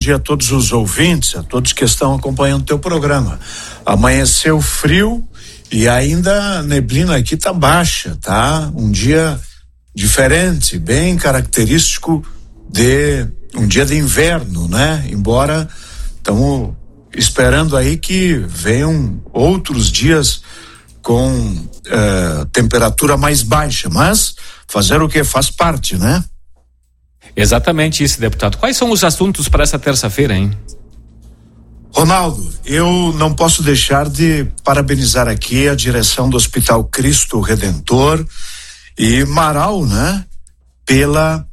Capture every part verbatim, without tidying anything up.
dia a todos os ouvintes, a todos que estão acompanhando o teu programa. Amanheceu frio e ainda a neblina aqui tá baixa, tá? Um dia diferente, bem característico de um dia de inverno, né? Embora estamos esperando aí que venham outros dias com eh, temperatura mais baixa, mas fazer o que faz parte, né? Exatamente isso, deputado. Quais são os assuntos para essa terça-feira, hein? Ronaldo, eu não posso deixar de parabenizar aqui a direção do Hospital Cristo Redentor e Marau, né? Pela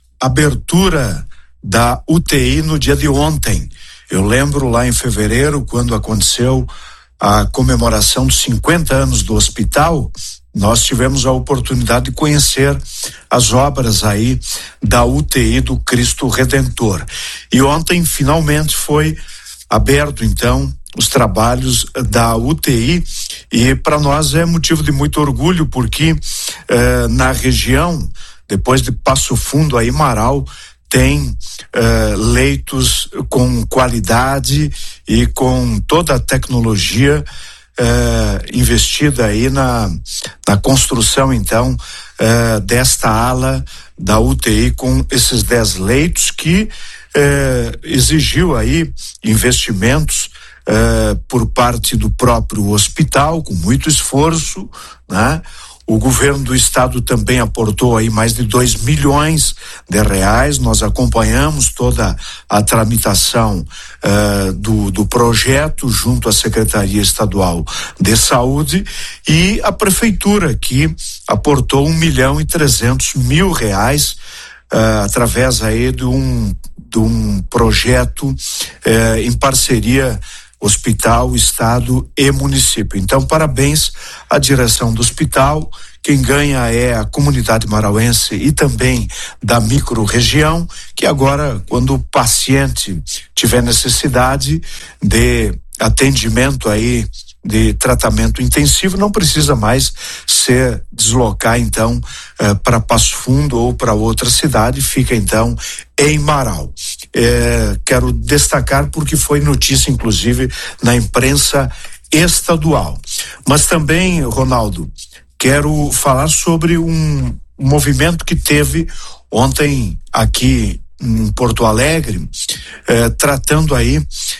abertura da U T I no dia de ontem. Eu lembro lá em fevereiro, quando aconteceu a comemoração dos cinquenta anos do hospital, nós tivemos a oportunidade de conhecer as obras aí da U T I do Cristo Redentor. E ontem, finalmente, foi aberto, então, os trabalhos da U T I, e para nós é motivo de muito orgulho, porque eh, na região, depois de Passo Fundo, aí Marau, tem uh, leitos com qualidade e com toda a tecnologia uh, investida aí na, na construção, então, uh, desta ala da U T I com esses dez leitos que uh, exigiu aí investimentos uh, por parte do próprio hospital, com muito esforço, né? O governo do estado também aportou aí mais de dois milhões de reais. Nós acompanhamos toda a tramitação uh, do, do projeto junto à Secretaria Estadual de Saúde, e a prefeitura que aportou um milhão e trezentos mil reais uh, através aí de um, de um projeto uh, em parceria hospital, estado e município. Então, parabéns à direção do hospital. Quem ganha é a comunidade marauense e também da micro-região, que agora, quando o paciente tiver necessidade de atendimento aí, de tratamento intensivo, não precisa mais se deslocar, então, eh, para Passo Fundo ou para outra cidade, fica, então, em Marau. Eh, quero destacar porque foi notícia, inclusive, na imprensa estadual. Mas também, Ronaldo, quero falar sobre um movimento que teve ontem aqui em Porto Alegre, eh, tratando aí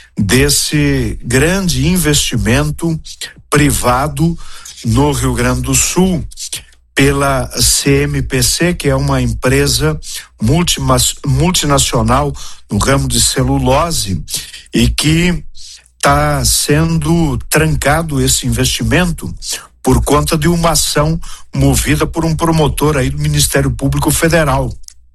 desse grande investimento privado no Rio Grande do Sul pela C M P C, que é uma empresa multinacional no ramo de celulose, e que está sendo trancado esse investimento por conta de uma ação movida por um promotor aí do Ministério Público Federal.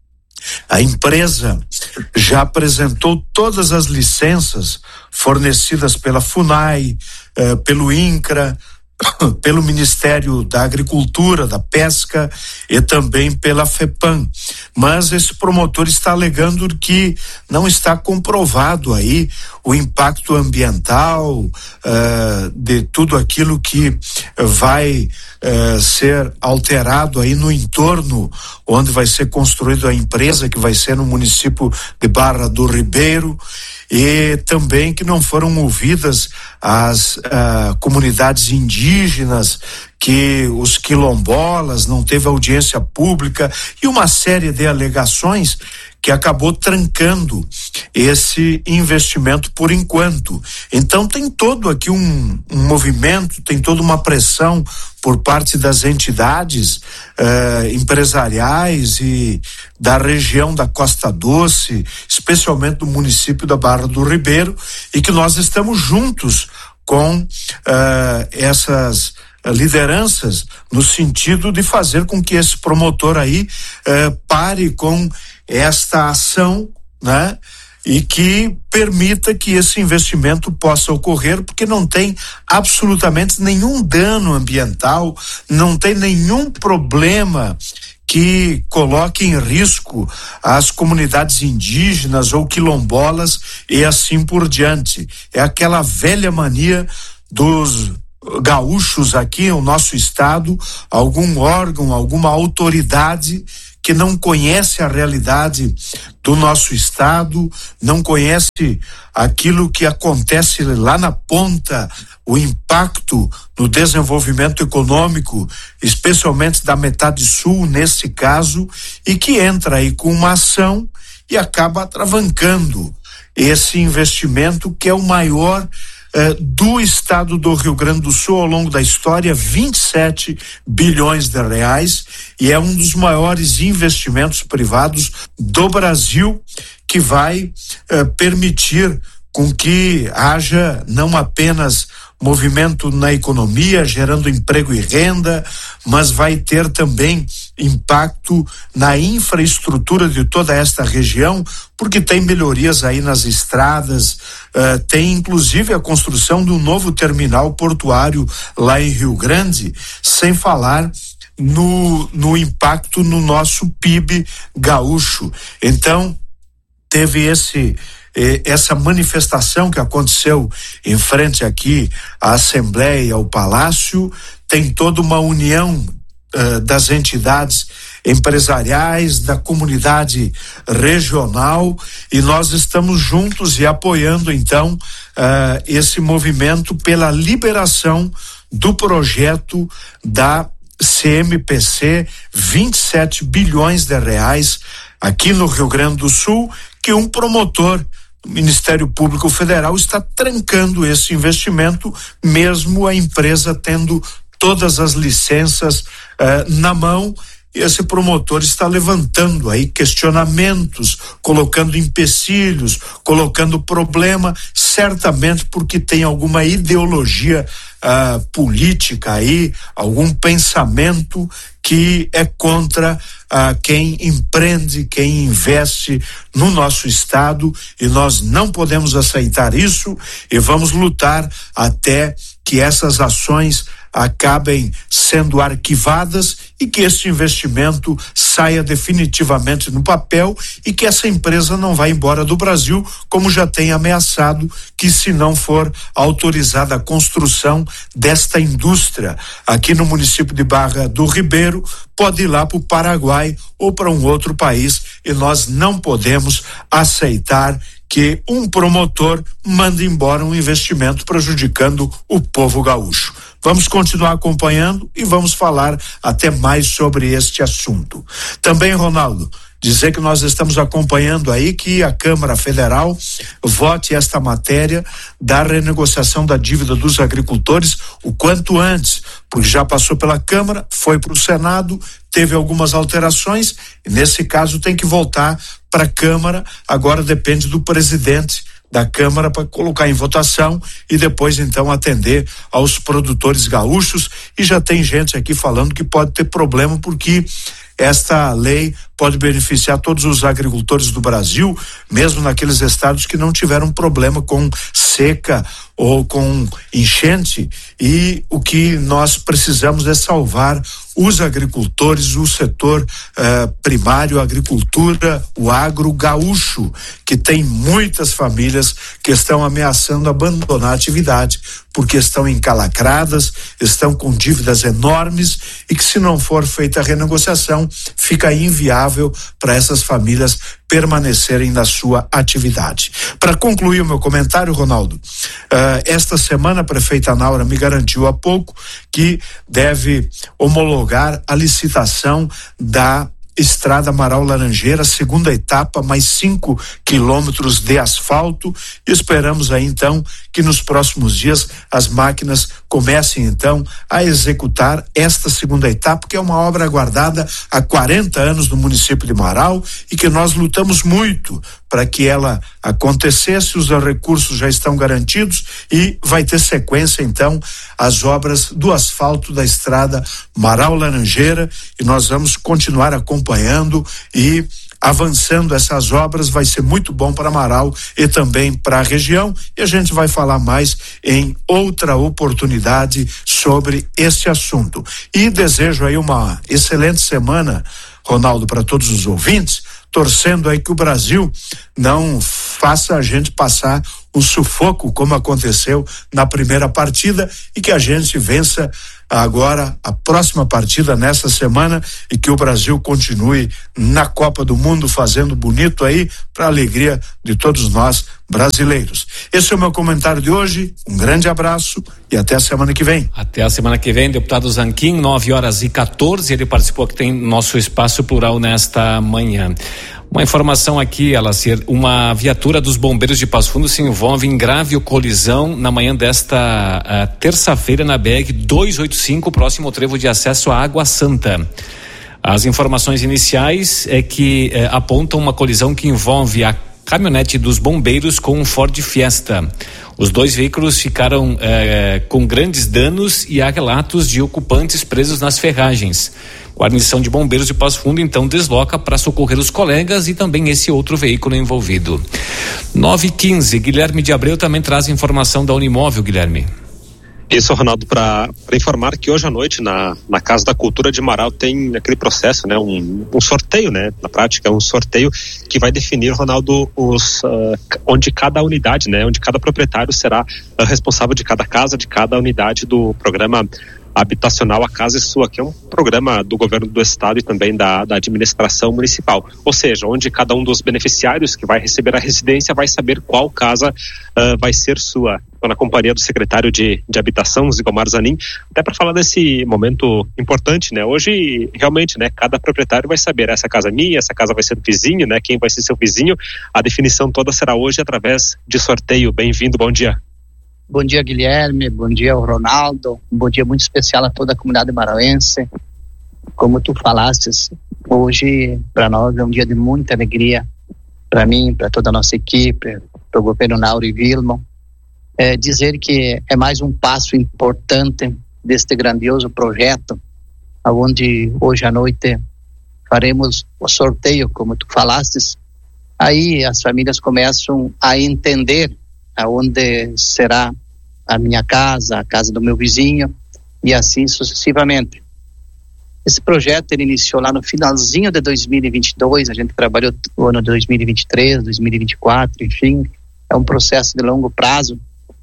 A empresa já apresentou todas as licenças fornecidas pela FUNAI, eh, pelo INCRA, pelo Ministério da Agricultura, da Pesca e também pela FEPAM. Mas esse promotor está alegando que não está comprovado aí o impacto ambiental uh, de tudo aquilo que vai uh, ser alterado aí no entorno onde vai ser construída a empresa, que vai ser no município de Barra do Ribeiro, e também que não foram ouvidas as uh, comunidades indígenas, que os quilombolas, não teve audiência pública e uma série de alegações que acabou trancando esse investimento por enquanto. Então tem todo aqui um, um movimento, tem toda uma pressão por parte das entidades eh, empresariais e da região da Costa Doce, especialmente do município da Barra do Ribeiro, e que nós estamos juntos com eh, essas lideranças no sentido de fazer com que esse promotor aí eh, pare com esta ação, né? E que permita que esse investimento possa ocorrer, porque não tem absolutamente nenhum dano ambiental, não tem nenhum problema que coloque em risco as comunidades indígenas ou quilombolas e assim por diante. É aquela velha mania dos gaúchos aqui no nosso estado, algum órgão, alguma autoridade que não conhece a realidade do nosso estado, não conhece aquilo que acontece lá na ponta, o impacto no desenvolvimento econômico, especialmente da metade sul, nesse caso, e que entra aí com uma ação e acaba atravancando esse investimento que é o maior eh, do estado do Rio Grande do Sul ao longo da história, vinte e sete bilhões de reais, e é um dos maiores investimentos privados do Brasil, que vai eh, permitir com que haja não apenas movimento na economia, gerando emprego e renda, mas vai ter também impacto na infraestrutura de toda esta região, porque tem melhorias aí nas estradas, uh, tem inclusive a construção de um novo terminal portuário lá em Rio Grande, sem falar no, no impacto no nosso P I B gaúcho. Então, teve esse essa manifestação que aconteceu em frente aqui à Assembleia, ao Palácio, tem toda uma união uh, das entidades empresariais, da comunidade regional, e nós estamos juntos e apoiando então uh, esse movimento pela liberação do projeto da C M P C, vinte e sete bilhões de reais aqui no Rio Grande do Sul, que um promotor do Ministério Público Federal está trancando esse investimento, mesmo a empresa tendo todas as licenças eh, na mão. Esse promotor está levantando aí questionamentos, colocando empecilhos, colocando problema, certamente porque tem alguma ideologia uh, política aí, algum pensamento que é contra uh, quem empreende, quem investe no nosso estado, e nós não podemos aceitar isso e vamos lutar até que essas ações acabem sendo arquivadas e que esse investimento saia definitivamente no papel e que essa empresa não vá embora do Brasil, como já tem ameaçado que, se não for autorizada a construção desta indústria aqui no município de Barra do Ribeiro, pode ir lá para o Paraguai ou para um outro país, e nós não podemos aceitar que um promotor mande embora um investimento prejudicando o povo gaúcho. Vamos continuar acompanhando e vamos falar até mais sobre este assunto. Também, Ronaldo, dizer que nós estamos acompanhando aí que a Câmara Federal vote esta matéria da renegociação da dívida dos agricultores o quanto antes, porque já passou pela Câmara, foi para o Senado, teve algumas alterações, e nesse caso tem que voltar para a Câmara. Agora depende do presidente da Câmara para colocar em votação e depois então atender aos produtores gaúchos. E já tem gente aqui falando que pode ter problema porque esta lei pode beneficiar todos os agricultores do Brasil, mesmo naqueles estados que não tiveram problema com seca ou com enchente, e o que nós precisamos é salvar os agricultores, o setor eh, primário, a agricultura, o agro gaúcho, que tem muitas famílias que estão ameaçando abandonar a atividade, porque estão encalacradas, estão com dívidas enormes, e que, se não for feita a renegociação, fica inviável para essas famílias permanecerem na sua atividade. Para concluir o meu comentário, Ronaldo, uh, esta semana a prefeita Naura me garantiu há pouco que deve homologar a licitação da Estrada Amaral Laranjeira, segunda etapa, mais cinco quilômetros de asfalto, e esperamos aí então que nos próximos dias as máquinas comecem então a executar esta segunda etapa, que é uma obra aguardada há quarenta anos no município de Marau e que nós lutamos muito para que ela acontecesse. Os recursos já estão garantidos e vai ter sequência então as obras do asfalto da Estrada Amaral Laranjeira, e nós vamos continuar acompanhando e avançando essas obras. Vai ser muito bom para Marau e também para a região, e a gente vai falar mais em outra oportunidade sobre esse assunto. E desejo aí uma excelente semana, Ronaldo, para todos os ouvintes, torcendo aí que o Brasil não faça a gente passar um sufoco como aconteceu na primeira partida e que a gente vença agora a próxima partida nessa semana e que o Brasil continue na Copa do Mundo fazendo bonito aí para a alegria de todos nós brasileiros. Esse é o meu comentário de hoje, um grande abraço e até a semana que vem. Até a semana que vem, deputado Zanquim, nove horas e quatorze, ele participou aqui, tem nosso Espaço Plural nesta manhã. Uma informação aqui, Alacir, uma viatura dos bombeiros de Passo Fundo se envolve em grave colisão na manhã desta uh, terça-feira na B R duzentos e oitenta e cinco, próximo ao trevo de acesso à Água Santa. As informações iniciais é que uh, apontam uma colisão que envolve a caminhonete dos bombeiros com um Ford Fiesta. Os dois veículos ficaram eh, com grandes danos e há relatos de ocupantes presos nas ferragens. A guarnição de bombeiros de Passo Fundo então desloca para socorrer os colegas e também esse outro veículo envolvido. nove e quinze, Guilherme de Abreu também traz informação da Unimóvel, Guilherme. Isso, Ronaldo, para informar que hoje à noite na, na Casa da Cultura de Marau tem aquele processo, né, um, um sorteio, né, na prática é um sorteio que vai definir, Ronaldo, os, uh, onde cada unidade, né, onde cada proprietário será uh, responsável de cada casa, de cada unidade do programa habitacional A Casa é Sua, que é um programa do governo do estado e também da, da administração municipal, ou seja, onde cada um dos beneficiários que vai receber a residência vai saber qual casa uh, vai ser sua. Estou na companhia do secretário de, de Habitação, Zigomar Zanin, até para falar desse momento importante, né? Hoje, realmente, né, cada proprietário vai saber, essa casa é minha, essa casa vai ser do vizinho, né? Quem vai ser seu vizinho, a definição toda será hoje através de sorteio. Bem-vindo, bom dia. Bom dia, Guilherme, bom dia ao Ronaldo, um bom dia muito especial a toda a comunidade marauense. Como tu falaste, hoje para nós é um dia de muita alegria, para mim, para toda a nossa equipe, para o governo Nauro e Vilma. É dizer que é mais um passo importante deste grandioso projeto, onde hoje à noite faremos o sorteio, como tu falaste. Aí as famílias começam a entender aonde será a minha casa, a casa do meu vizinho e assim sucessivamente. Esse projeto ele iniciou lá no finalzinho de dois mil e vinte e dois, a gente trabalhou o ano de dois mil e vinte e três, dois mil e vinte e quatro, enfim, é um processo de longo prazo,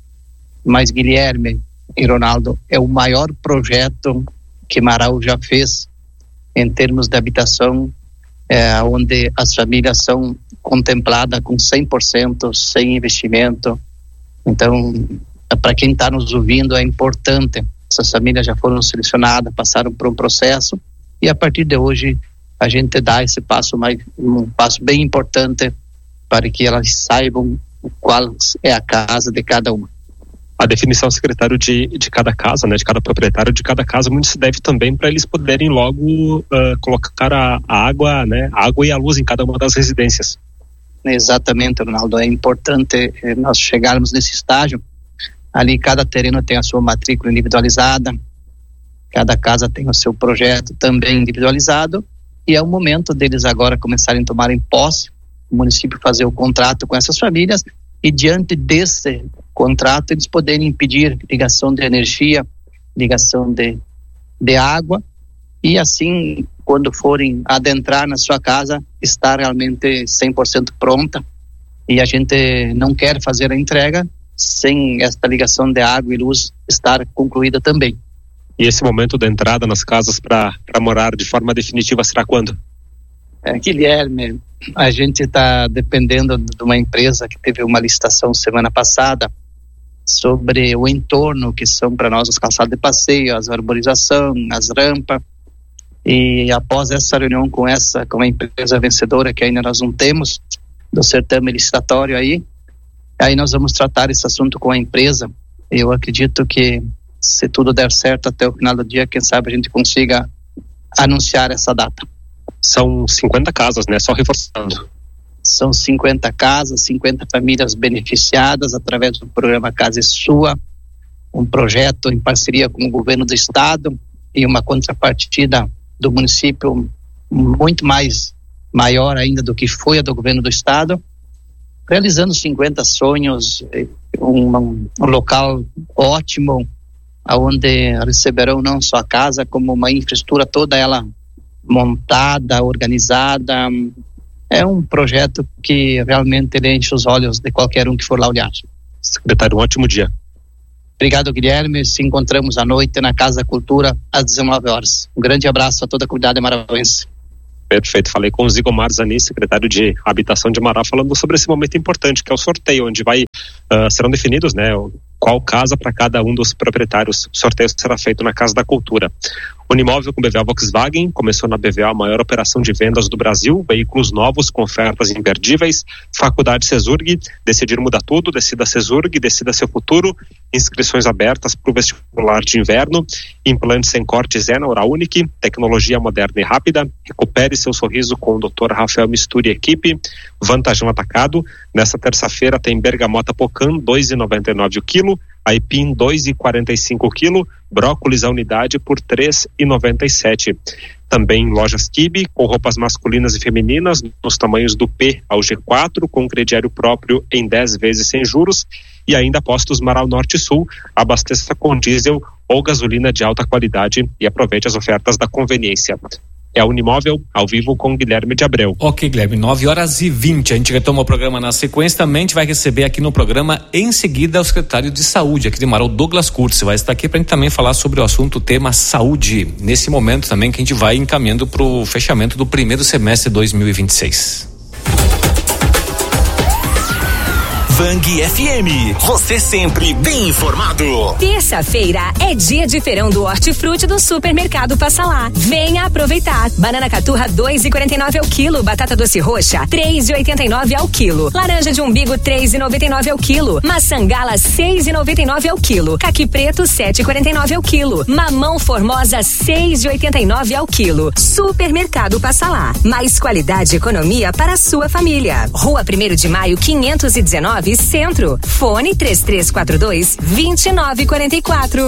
mas Guilherme e Ronaldo, é o maior projeto que Marau já fez em termos de habitação, é, onde as famílias são contempladas com cem por cento, sem investimento. Então, para quem está nos ouvindo, é importante. Essas famílias já foram selecionadas, passaram por um processo e a partir de hoje a gente dá esse passo, mais, um passo bem importante para que elas saibam qual é a casa de cada uma. A definição, secretário, de, de cada casa, né, de cada proprietário de cada casa, muito se deve também para eles poderem logo uh, colocar a, a água, né, a água e a luz em cada uma das residências. Exatamente, Ronaldo, é importante eh, nós chegarmos nesse estágio. Ali cada terreno tem a sua matrícula individualizada, cada casa tem o seu projeto também individualizado e é o momento deles agora começarem a tomar em posse, o município fazer o contrato com essas famílias e diante desse contrato eles poderem pedir ligação de energia, ligação de, de água e assim, quando forem adentrar na sua casa, estar realmente cem por cento pronta. E a gente não quer fazer a entrega sem esta ligação de água e luz estar concluída também. E esse momento da entrada nas casas para morar de forma definitiva será quando? É, Guilherme, a gente está dependendo de uma empresa que teve uma licitação semana passada sobre o entorno, que são para nós as calçadas de passeio, as arborização, as rampas. E após essa reunião com essa, com a empresa vencedora, que ainda nós não temos, do certame licitatório aí, aí nós vamos tratar esse assunto com a empresa. Eu acredito que se tudo der certo até o final do dia, quem sabe a gente consiga anunciar essa data. São cinquenta casas, né? Só reforçando. São cinquenta casas, cinquenta famílias beneficiadas através do programa Casa é Sua, um projeto em parceria com o governo do estado e uma contrapartida do município muito mais maior ainda do que foi a do governo do estado, realizando cinquenta sonhos, um, um local ótimo, onde receberão não só a casa, como uma infraestrutura toda ela montada, organizada, é um projeto que realmente ele enche os olhos de qualquer um que for lá olhar. Secretário, um ótimo dia. Obrigado, Guilherme. Se encontramos à noite na Casa da Cultura às dezenove horas. Um grande abraço a toda a comunidade marauense. Perfeito, falei com o Zigomar Zanin, secretário de Habitação de Marau, falando sobre esse momento importante, que é o sorteio, onde vai, uh, serão definidos, né, qual casa para cada um dos proprietários. O sorteio será feito na Casa da Cultura. Unimóvel com B V A Volkswagen, começou na B V A a maior operação de vendas do Brasil, veículos novos com ofertas imperdíveis. Faculdade Cesurg, decidir muda tudo, decida Cesurg, decida seu futuro. Inscrições abertas para o vestibular de inverno. Implantes sem corte Zena, Oral Unique, tecnologia moderna e rápida. Recupere seu sorriso com o doutor Rafael Misturi e equipe. Vantajão Atacado, nesta terça-feira tem bergamota Pocan, dois reais e noventa e nove centavos o quilo. Aipim dois reais e quarenta e cinco centavos o quilo, brócolis a unidade por três reais e noventa e sete centavos. Também lojas Kibe, com roupas masculinas e femininas, nos tamanhos do P ao G quatro, com crediário próprio em dez vezes sem juros. E ainda postos Marau Norte e Sul, abasteça com diesel ou gasolina de alta qualidade e aproveite as ofertas da conveniência. É a Unimóvel, ao vivo com Guilherme de Abreu. Ok, Guilherme, nove horas e vinte. A gente retoma o programa na sequência. Também a gente vai receber aqui no programa, em seguida, o secretário de Saúde aqui de Marau, Douglas Kurtz. Vai estar aqui para a gente também falar sobre o assunto, o tema saúde. Nesse momento também que a gente vai encaminhando para o fechamento do primeiro semestre de dois mil e vinte e seis. Vang F M, você sempre bem informado. Terça-feira é dia de feirão do Hortifruti do Supermercado Passa Lá. Venha aproveitar. Banana caturra dois reais e quarenta e nove ao quilo, batata doce roxa três reais e oitenta e nove ao quilo, laranja de umbigo três reais e noventa e nove ao quilo, maçã gala seis reais e noventa e nove ao quilo, caqui preto sete reais e quarenta e nove ao quilo, mamão formosa seis reais e oitenta e nove ao quilo. Supermercado Passa Lá. Mais qualidade e economia para a sua família. Rua primeiro de maio quinhentos e dezenove, Centro. Fone três três quatro dois, dois nove quatro quatro.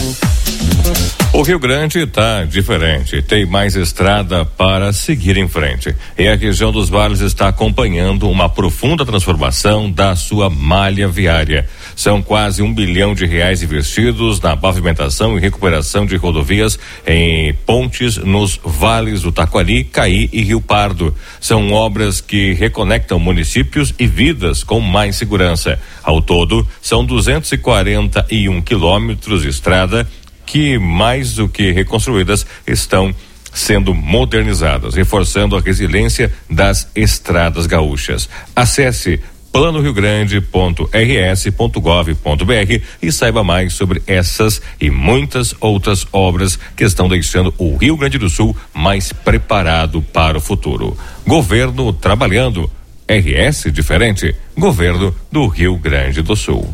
O Rio Grande está diferente, tem mais estrada para seguir em frente. E a região dos vales está acompanhando uma profunda transformação da sua malha viária. São quase um bilhão de reais investidos na pavimentação e recuperação de rodovias em pontes nos vales do Taquari, Caí e Rio Pardo. São obras que reconectam municípios e vidas com mais segurança. Ao todo, são duzentos e quarenta e um quilômetros de estrada que, mais do que reconstruídas, estão sendo modernizadas, reforçando a resiliência das estradas gaúchas. Acesse plano rio grande ponto r s ponto gov ponto b r e saiba mais sobre essas e muitas outras obras que estão deixando o Rio Grande do Sul mais preparado para o futuro. Governo trabalhando. R S diferente. Governo do Rio Grande do Sul.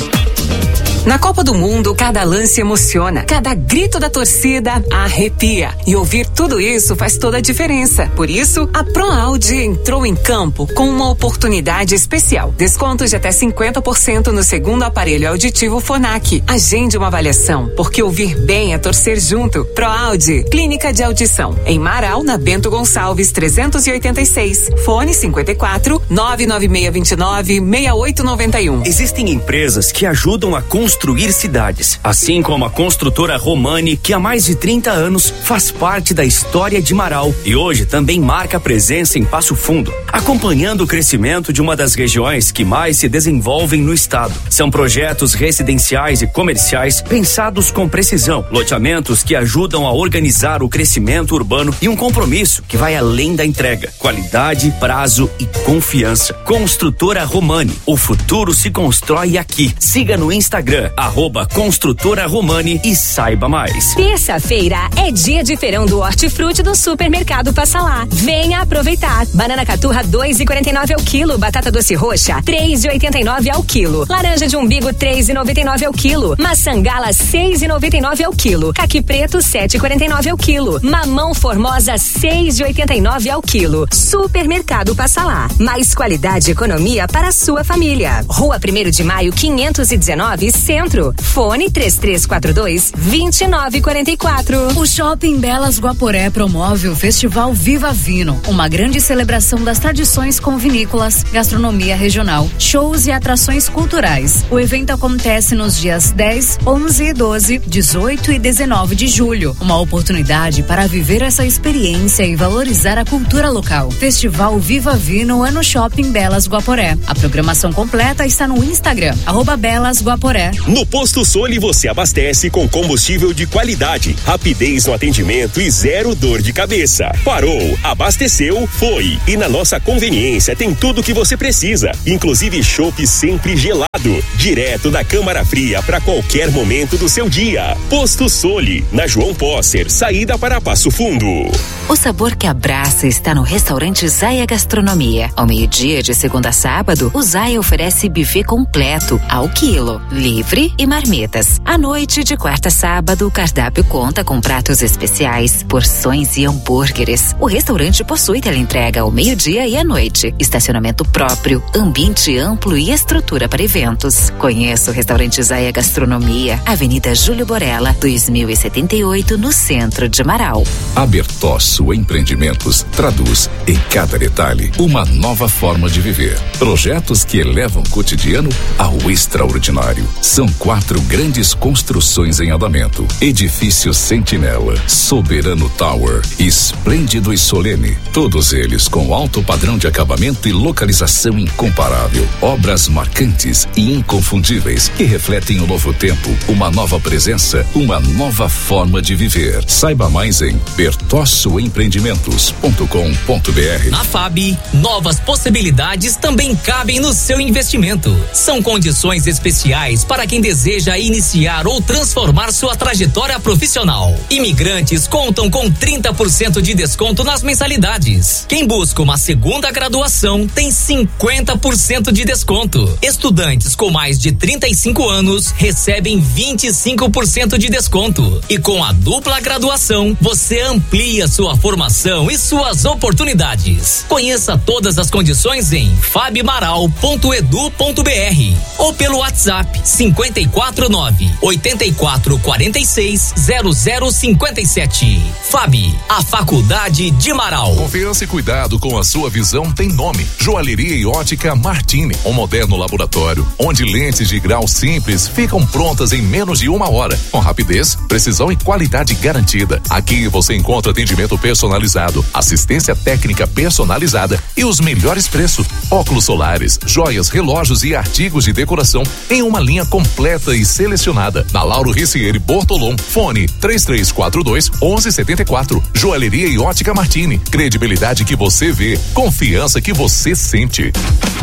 Na Copa do Mundo, cada lance emociona, cada grito da torcida arrepia. E ouvir tudo isso faz toda a diferença. Por isso, a ProAuди entrou em campo com uma oportunidade especial. Descontos de até cinquenta por cento no segundo aparelho auditivo Fonac. Agende uma avaliação, porque ouvir bem é torcer junto. ProAudi, Clínica de Audição. Em Marau, na Bento Gonçalves trezentos e oitenta e seis. Fone cinquenta e quatro, nove nove seis dois nove, seis oito nove um. Existem empresas que ajudam a construir cidades, assim como a construtora Romani, que há mais de trinta anos faz parte da história de Marau e hoje também marca presença em Passo Fundo, acompanhando o crescimento de uma das regiões que mais se desenvolvem no estado. São projetos residenciais e comerciais pensados com precisão, loteamentos que ajudam a organizar o crescimento urbano e um compromisso que vai além da entrega, qualidade, prazo e confiança. Construtora Romani, o futuro se constrói aqui. Siga no Instagram arroba Construtora Romani e saiba mais. Terça-feira é dia de feirão do Hortifruti do Supermercado Passa Lá. Venha aproveitar. Banana caturra dois reais e quarenta e nove ao quilo, batata doce roxa três reais e oitenta e nove ao quilo, laranja de umbigo três reais e noventa e nove ao quilo, maçã gala seis reais e noventa e nove ao quilo, caqui preto sete reais e quarenta e nove ao quilo, mamão formosa seis reais e oitenta e nove ao quilo. Supermercado Passa Lá. Mais qualidade e economia para a sua família. Rua primeiro de maio quinhentos e dezenove, Centro. Fone três três quatro dois, dois nove quatro quatro. O Shopping Belas Guaporé promove o Festival Viva Vino, uma grande celebração das tradições com vinícolas, gastronomia regional, shows e atrações culturais. O evento acontece nos dias dez, onze, doze, dezoito e dezenove de julho. Uma oportunidade para viver essa experiência e valorizar a cultura local. Festival Viva Vino é no Shopping Belas Guaporé. A programação completa está no Instagram, arroba Belas Guaporé. No Posto Sole você abastece com combustível de qualidade, rapidez no atendimento e zero dor de cabeça. Parou, abasteceu, foi. E na nossa conveniência tem tudo que você precisa, inclusive chopp sempre gelado, direto da câmara fria para qualquer momento do seu dia. Posto Sole, na João Posser, saída para Passo Fundo. O sabor que abraça está no restaurante Zaya Gastronomia. Ao meio-dia, de segunda a sábado, o Zaya oferece buffet completo, ao quilo, livre e marmitas. À noite, de quarta a sábado, o cardápio conta com pratos especiais, porções e hambúrgueres. O restaurante possui teleentrega ao meio-dia e à noite, estacionamento próprio, ambiente amplo e estrutura para eventos. Conheça o restaurante Zaya Gastronomia, Avenida Júlio Borella, dois mil e setenta e oito, no centro de Marau. A Bertosso Empreendimentos traduz em cada detalhe uma nova forma de viver. Projetos que elevam o cotidiano ao extraordinário. São quatro grandes construções em andamento: Edifício Sentinela, Soberano Tower, Esplêndido e Solene. Todos eles com alto padrão de acabamento e localização incomparável. Obras marcantes e inconfundíveis que refletem o novo tempo, uma nova presença, uma nova forma de viver. Saiba mais em bertosso empreendimentos ponto com ponto b r. Na F A B, novas possibilidades também cabem no seu investimento. São condições especiais para quem deseja iniciar ou transformar sua trajetória profissional. Imigrantes contam com trinta por cento de desconto nas mensalidades. Quem busca uma segunda graduação tem cinquenta por cento de desconto. Estudantes com mais de trinta e cinco anos recebem vinte e cinco por cento de desconto. E com a dupla graduação, você amplia sua formação e suas oportunidades. Conheça todas as condições em fabmaral ponto edu ponto b r ou pelo WhatsApp cinquenta e quatro nove, oitenta e quatro quarenta e seis, zero zero cinquenta e sete. F A B, a Faculdade de Marau. Confiança e cuidado com a sua visão tem nome: Joalheria e Ótica Martini, um moderno laboratório onde lentes de grau simples ficam prontas em menos de uma hora, com rapidez, precisão e qualidade garantida. Aqui você encontra atendimento personalizado, assistência técnica personalizada e os melhores preços. Óculos solares, joias, relógios e artigos de decoração em uma linha completa e selecionada. Na Lauro Ricieri Bortolom, fone três três quatro dois, onze setenta e quatro. Joalheria e Ótica Martini, credibilidade que você vê, confiança que você sente.